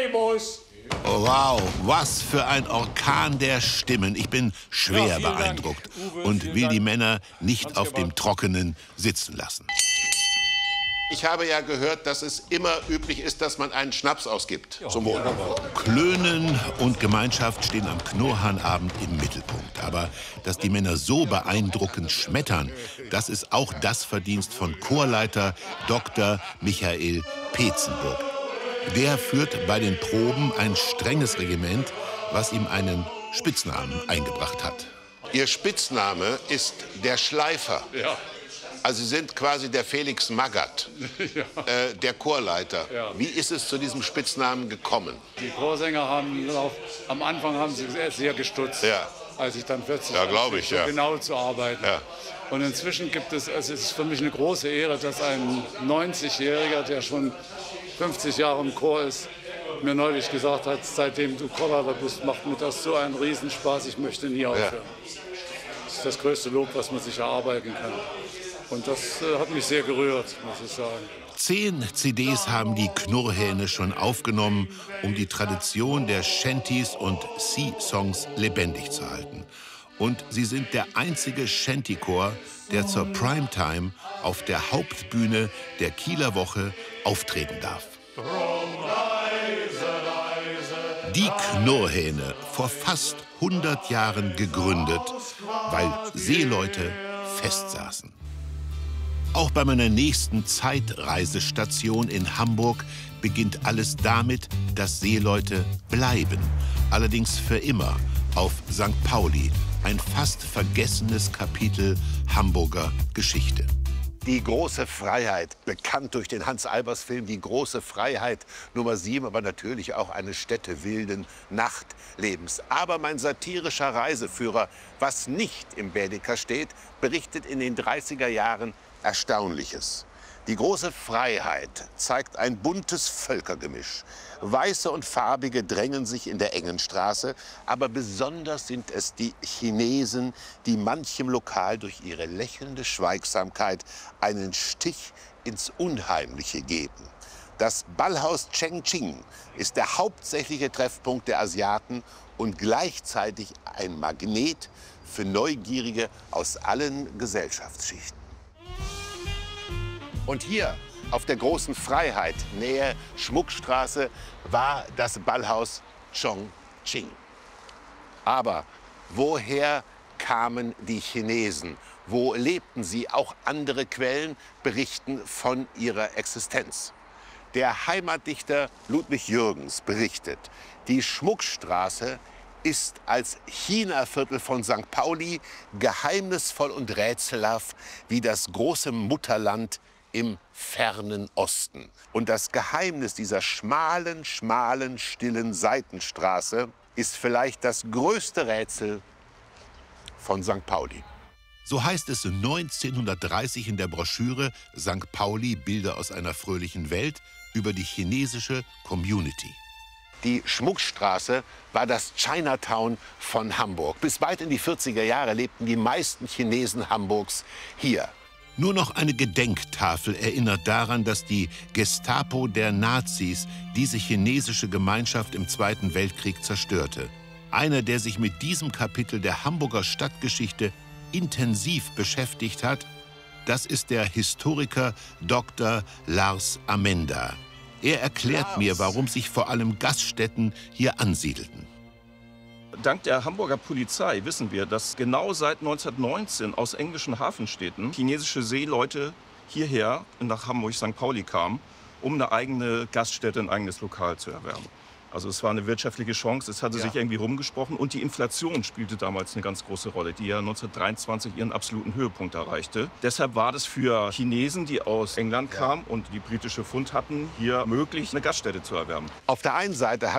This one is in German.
Rebus. Oh, wow, was für ein Orkan der Stimmen. Ich bin schwer beeindruckt und will die Männer nicht auf dem Trockenen sitzen lassen. Ich habe ja gehört, dass es immer üblich ist, dass man einen Schnaps ausgibt zum Wohl. Klönen und Gemeinschaft stehen am Knurrhahnabend im Mittelpunkt. Aber dass die Männer so beeindruckend schmettern, das ist auch das Verdienst von Chorleiter Dr. Michael Petzenburg. Der führt bei den Proben ein strenges Regiment, was ihm einen Spitznamen eingebracht hat. Ihr Spitzname ist der Schleifer. Ja. Also Sie sind quasi der Felix Magath, Ja. Der Chorleiter. Ja. Wie ist es zu diesem Spitznamen gekommen? Die Chorsänger haben am Anfang haben sie sehr gestutzt, Ja. als ich dann plötzlich Ja, glaube ich, so ja. genau zu arbeiten. Ja. Und inzwischen gibt es, also es ist für mich eine große Ehre, dass ein 90-Jähriger, der schon 50 Jahre im Chor ist, mir neulich gesagt hat, seitdem du Chorleiter bist, macht mir das so einen Riesenspaß, ich möchte nie aufhören. Das ist das größte Lob, was man sich erarbeiten kann. Und das hat mich sehr gerührt, muss ich sagen. 10 CDs haben die Knurrhähne schon aufgenommen, um die Tradition der Shanties und Sea-Songs lebendig zu halten. Und sie sind der einzige Shantychor, der zur Primetime auf der Hauptbühne der Kieler Woche auftreten darf. Die Knurrhähne, vor fast 100 Jahren gegründet, weil Seeleute festsaßen. Auch bei meiner nächsten Zeitreisestation in Hamburg beginnt alles damit, dass Seeleute bleiben. Allerdings für immer auf St. Pauli. Ein fast vergessenes Kapitel Hamburger Geschichte. Die große Freiheit, bekannt durch den Hans-Albers-Film Die große Freiheit Nummer 7, aber natürlich auch eine Stätte wilden Nachtlebens. Aber mein satirischer Reiseführer, was nicht im Baedeker steht, berichtet in den 30er Jahren Erstaunliches. Die große Freiheit zeigt ein buntes Völkergemisch. Weiße und Farbige drängen sich in der engen Straße, aber besonders sind es die Chinesen, die manchem Lokal durch ihre lächelnde Schweigsamkeit einen Stich ins Unheimliche geben. Das Ballhaus Chengqing ist der hauptsächliche Treffpunkt der Asiaten und gleichzeitig ein Magnet für Neugierige aus allen Gesellschaftsschichten. Und hier auf der großen Freiheit, Nähe Schmuckstraße, war das Ballhaus Chongqing. Aber woher kamen die Chinesen? Wo lebten sie? Auch andere Quellen berichten von ihrer Existenz. Der Heimatdichter Ludwig Jürgens berichtet, die Schmuckstraße ist als China-Viertel von St. Pauli geheimnisvoll und rätselhaft wie das große Mutterland im fernen Osten. Und das Geheimnis dieser schmalen, stillen Seitenstraße ist vielleicht das größte Rätsel von St. Pauli. So heißt es 1930 in der Broschüre St. Pauli, Bilder aus einer fröhlichen Welt über die chinesische Community. Die Schmuckstraße war das Chinatown von Hamburg. Bis weit in die 40er Jahre lebten die meisten Chinesen Hamburgs hier. Nur noch eine Gedenktafel erinnert daran, dass die Gestapo der Nazis diese chinesische Gemeinschaft im Zweiten Weltkrieg zerstörte. Einer, der sich mit diesem Kapitel der Hamburger Stadtgeschichte intensiv beschäftigt hat, das ist der Historiker Dr. Lars Amenda. Er erklärt mir, warum sich vor allem Gaststätten hier ansiedelten. Dank der Hamburger Polizei wissen wir, dass genau seit 1919 aus englischen Hafenstädten chinesische Seeleute hierher nach Hamburg-St. Pauli kamen, um eine eigene Gaststätte, ein eigenes Lokal zu erwerben. Also es war eine wirtschaftliche Chance, es hatte sich irgendwie rumgesprochen und die Inflation spielte damals eine ganz große Rolle, die ja 1923 ihren absoluten Höhepunkt erreichte. Deshalb war das für Chinesen, die aus England kamen und die britische Pfund hatten, hier möglich, eine Gaststätte zu erwerben. Auf der einen Seite